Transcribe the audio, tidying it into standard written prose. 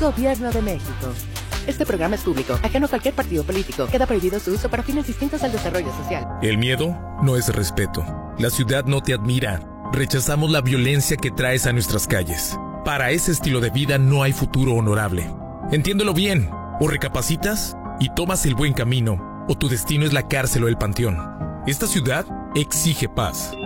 Gobierno de México. Este programa es público, ajeno a cualquier partido político. Queda prohibido su uso para fines distintos al desarrollo social. El miedo no es respeto. La ciudad no te admira. Rechazamos la violencia que traes a nuestras calles. Para ese estilo de vida no hay futuro honorable. Entiéndelo bien. O recapacitas y tomas el buen camino, o tu destino es la cárcel o el panteón. Esta ciudad exige paz.